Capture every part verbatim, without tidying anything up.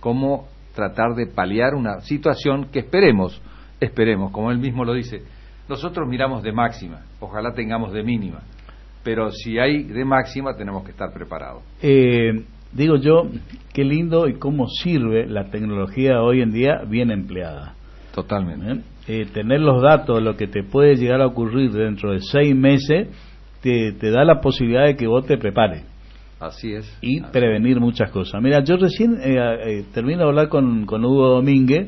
cómo tratar de paliar una situación que esperemos, esperemos, como él mismo lo dice, nosotros miramos de máxima, ojalá tengamos de mínima, pero si hay de máxima tenemos que estar preparados. Eh, digo yo, qué lindo y cómo sirve la tecnología hoy en día bien empleada. Totalmente. ¿Eh? Eh, tener los datos de lo que te puede llegar a ocurrir dentro de seis meses te, te da la posibilidad de que vos te prepares. Así es. Y así prevenir muchas cosas. Mira, yo recién eh, eh, termino de hablar con, con Hugo Domínguez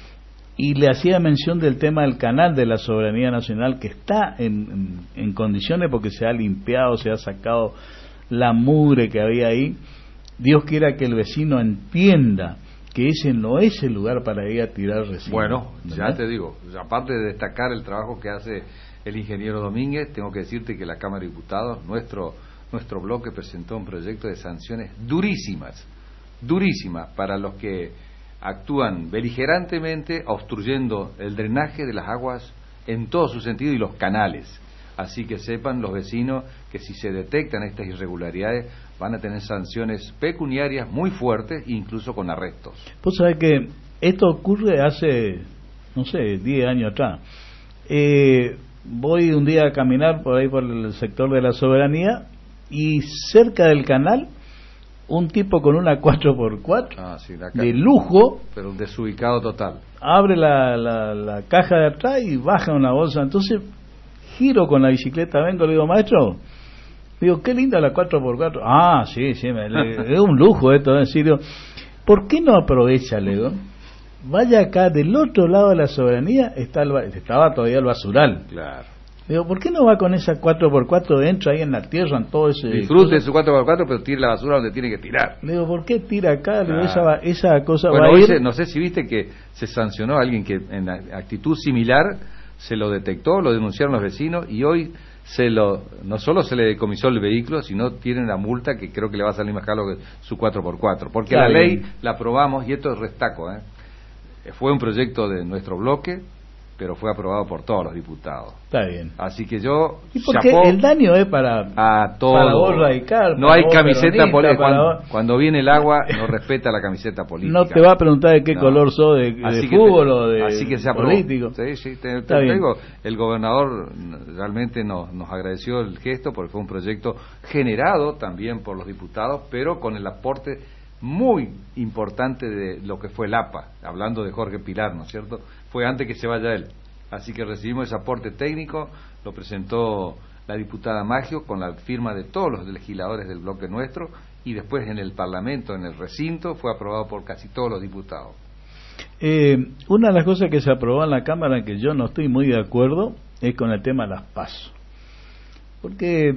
y le hacía mención del tema del canal de la soberanía nacional, que está en, en, en condiciones porque se ha limpiado, se ha sacado la mugre que había ahí. Dios quiera que el vecino entienda que ese no es el lugar para ir a tirar residuos. Bueno, ¿verdad? ya te digo, aparte de destacar el trabajo que hace el ingeniero Domínguez, tengo que decirte que la Cámara de Diputados, nuestro nuestro bloque presentó un proyecto de sanciones durísimas, durísimas para los que actúan beligerantemente obstruyendo el drenaje de las aguas en todo su sentido y los canales. Así que sepan los vecinos que si se detectan estas irregularidades van a tener sanciones pecuniarias muy fuertes, incluso con arrestos. Vos sabés que esto ocurre hace, no sé, diez años atrás. Eh, voy un día a caminar por ahí por el sector de la Soberanía y cerca del canal un tipo con una cuatro por cuatro ah, sí, la de lujo, pero desubicado total, abre la, la, la caja de atrás y baja una bolsa. Entonces giro con la bicicleta, vengo, le digo, maestro, digo, qué linda la cuatro por cuatro. Ah, sí, sí, me, le, es un lujo esto, en serio. ¿Por qué no aprovecha, le digo? Vaya acá, del otro lado de la Soberanía está el, estaba todavía el basural. claro. Digo, ¿por qué no va con esa cuatro por cuatro dentro ahí en la tierra, en todo ese... Disfrute su cuatro por cuatro, pero tire la basura donde tiene que tirar. Le digo, ¿por qué tira acá? Le digo, Claro. esa, esa cosa Bueno, va a hoy ir... se- no sé si viste que se sancionó a alguien que en actitud similar se lo detectó, lo denunciaron los vecinos y hoy se lo no solo se le decomisó el vehículo, sino tiene una multa que creo que le va a salir más caro que su cuatro por cuatro, porque Claro. la ley la aprobamos y esto es restaco, ¿eh? Fue un proyecto de nuestro bloque, pero fue aprobado por todos los diputados. Está bien. Así que yo ¿Y por qué chapó el daño es para, a todo. para vos radical? No para hay vos camiseta peronista, política. para Cuando, vos- cuando viene el agua, no respeta la camiseta política. No te va a preguntar de qué No. color sos, de, de Así que fútbol te- o de así que se aprobó. político. Sí, sí, te, Está te bien. digo, el gobernador realmente nos, nos agradeció el gesto porque fue un proyecto generado también por los diputados, pero con el aporte muy importante de lo que fue el A P A, hablando de Jorge Pilar, ¿no es cierto? Fue antes que se vaya él. Así que recibimos ese aporte técnico, lo presentó la diputada Maggio con la firma de todos los legisladores del bloque nuestro y después en el Parlamento, en el recinto, fue aprobado por casi todos los diputados. Eh, una de las cosas que se aprobó en la Cámara en que yo no estoy muy de acuerdo es con el tema de las PASO. Porque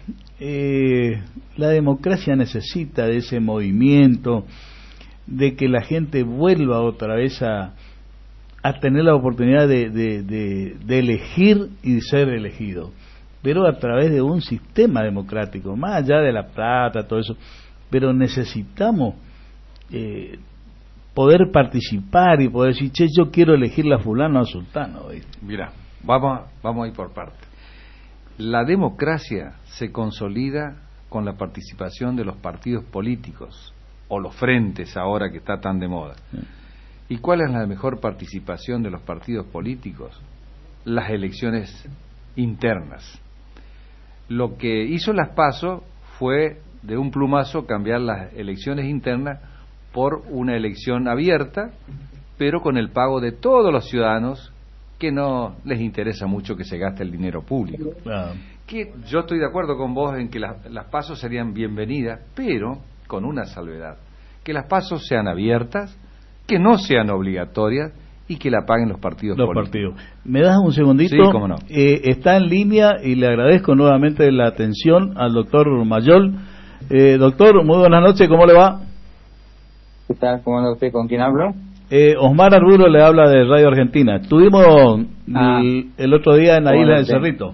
eh, la democracia necesita de ese movimiento, de que la gente vuelva otra vez a, a tener la oportunidad de, de, de, de elegir y de ser elegido, pero a través de un sistema democrático, más allá de la plata, todo eso. Pero necesitamos eh, poder participar y poder decir, che, yo quiero elegir a fulano o a sultano. ¿Viste? Mira, vamos, vamos a ir por partes. La democracia se consolida con la participación de los partidos políticos, o los frentes ahora que está tan de moda. Sí. ¿Y cuál es la mejor participación de los partidos políticos? Las elecciones internas. Lo que hizo las PASO fue de un plumazo cambiar las elecciones internas por una elección abierta, pero con el pago de todos los ciudadanos que no les interesa mucho que se gaste el dinero público. Claro. Que yo estoy de acuerdo con vos en que las, las PASO serían bienvenidas, pero con una salvedad, que las PASO sean abiertas, que no sean obligatorias y que la paguen los partidos Los políticos. partidos. ¿Me das un segundito? Sí, cómo no. Eh, está en línea y le agradezco nuevamente la atención al doctor Mayol. Eh, doctor, muy buenas noches, ¿cómo le va? ¿Qué tal? ¿Cómo anda usted? ¿Con quién hablo? Eh, Osmar Arburo le habla de Radio Argentina. Estuvimos Ah. el, el otro día en la ¿Cómo isla anda del usted? Cerrito.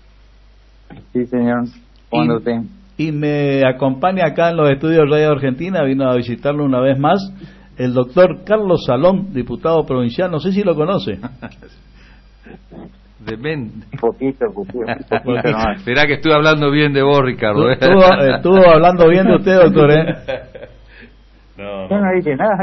Sí, señor. ¿Cómo anda usted? Y me acompaña acá en los estudios de Radio Argentina, vino a visitarlo una vez más, el doctor Carlos Salón, diputado provincial, no sé si lo conoce. De men... Un poquito, poquito, un poquito nomás. Esperá que estoy hablando bien de vos, Ricardo. ¿eh? Estuvo, estuvo hablando bien de usted, doctor, ¿eh? No, Yo no dije nada.